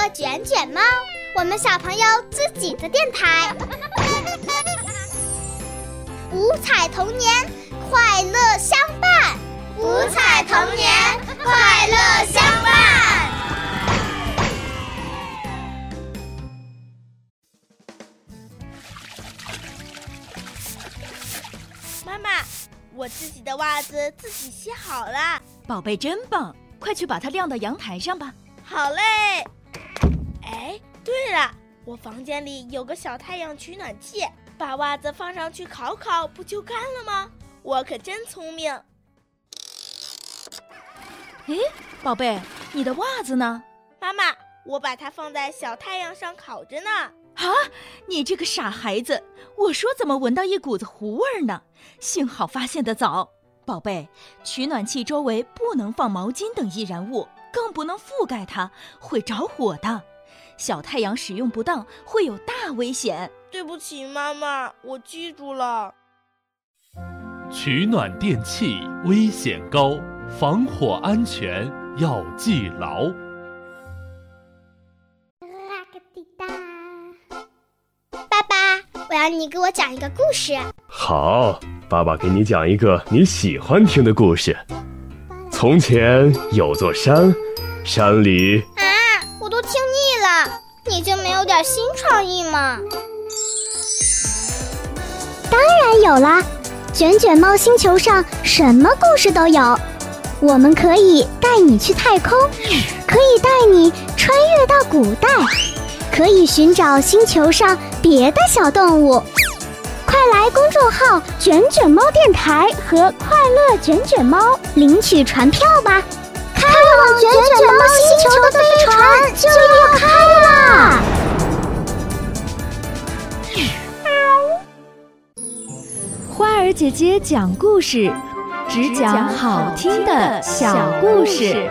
卷卷猫，我们小朋友自己的电台。五彩童年，快乐相伴。五彩童年，快乐相伴。 妈妈，我自己的袜子自己洗好了。 宝贝真棒，快去把它晾到阳台上吧。 好嘞。哎，对了，我房间里有个小太阳取暖器，把袜子放上去烤烤，不就干了吗？我可真聪明。 哎，宝贝，你的袜子呢？ 妈妈，我把它放在小太阳上烤着呢。 啊，你这个傻孩子，我说怎么闻到一股子糊味呢？幸好发现得早。宝贝，取暖器周围不能放毛巾等易燃物，更不能覆盖它，会着火的。小太阳使用不当会有大危险。 对不起妈妈，我记住了。 取暖电器危险高，防火安全要记牢。 爸爸，我要你给我讲一个故事。 好，爸爸给你讲一个你喜欢听的故事。从前有座山，山里…… 我都听腻了，你就没有点新创意吗？ 当然有啦，卷卷猫星球上什么故事都有。我们可以带你去太空，可以带你穿越到古代，可以寻找星球上别的小动物。快来公众号卷卷猫电台和快乐卷卷猫领取船票吧，开往卷卷猫星球的飞船就要开啦！ 花儿姐姐讲故事，只讲好听的小故事。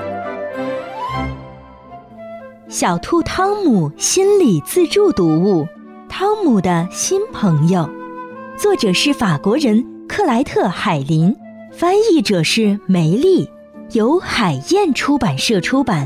小兔汤姆心理自助读物《汤姆的新朋友》，作者是法国人克莱特·海林，翻译者是梅丽，由海燕出版社出版。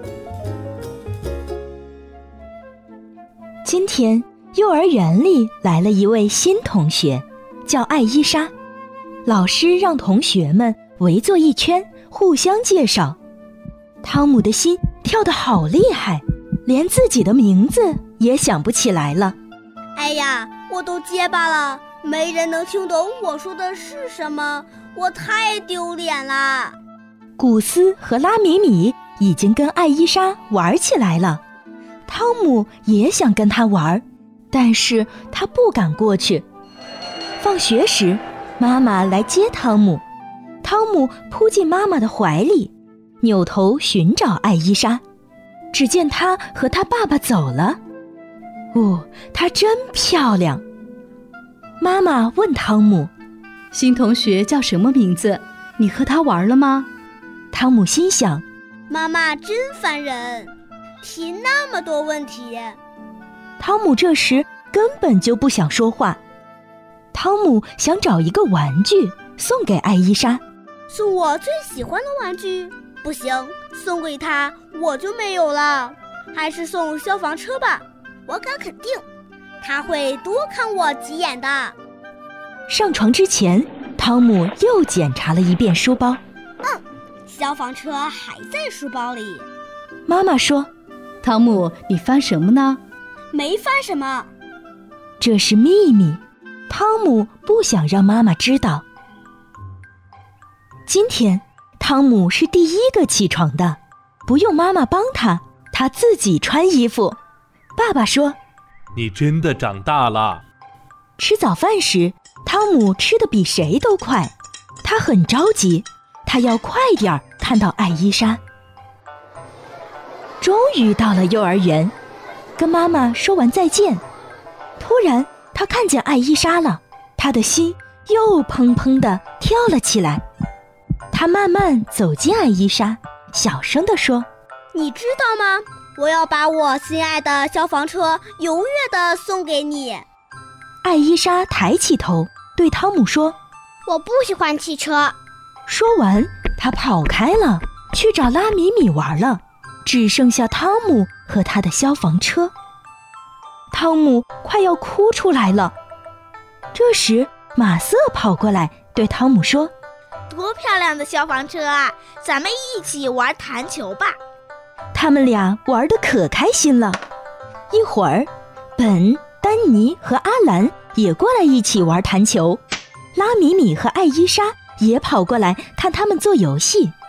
今天幼儿园里来了一位新同学，叫艾伊莎。老师让同学们围坐一圈，互相介绍。汤姆的心跳得好厉害，连自己的名字也想不起来了。 哎呀，我都结巴了，没人能听懂我说的是什么，我太丢脸了。 古斯和拉米米已经跟艾伊莎玩起来了，汤姆也想跟他玩，但是他不敢过去。放学时，妈妈来接汤姆，汤姆扑进妈妈的怀里，扭头寻找艾伊莎，只见她和她爸爸走了。她真漂亮。妈妈问汤姆： 新同学叫什么名字？你和他玩了吗？ 汤姆心想， 妈妈真烦人，提那么多问题。 汤姆这时根本就不想说话。汤姆想找一个玩具送给艾伊莎。 送我最喜欢的玩具？不行，送给他我就没有了。还是送消防车吧，我敢肯定他会多看我几眼的。 上床之前，汤姆又检查了一遍书包。 消防车还在书包里。 妈妈说： 汤姆，你翻什么呢？ 没翻什么。 这是秘密，汤姆不想让妈妈知道。今天汤姆是第一个起床的，不用妈妈帮他，他自己穿衣服。爸爸说： 你真的长大了。 吃早饭时，汤姆吃得比谁都快，他很着急，他要快点看到艾伊莎。终于到了幼儿园，跟妈妈说完再见，突然他看见艾伊莎了，他的心又砰砰地跳了起来。他慢慢走近艾伊莎，小声地说： 你知道吗？我要把我心爱的消防车永远地送给你。 艾伊莎抬起头对汤姆说： 我不喜欢汽车。 说完，他跑开了，去找拉米米玩了。 只剩下汤姆和他的消防车。汤姆快要哭出来了。这时马瑟跑过来对汤姆说： 多漂亮的消防车啊，咱们一起玩弹球吧。 他们俩玩得可开心了。一会儿本、丹尼和阿兰也过来一起玩弹球，拉米米和艾伊莎也跑过来看他们做游戏。